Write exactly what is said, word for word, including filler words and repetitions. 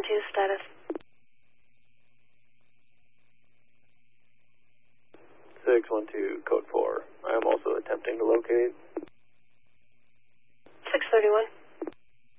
two, status. six one two, code four. I am also attempting to locate. six thirty-one.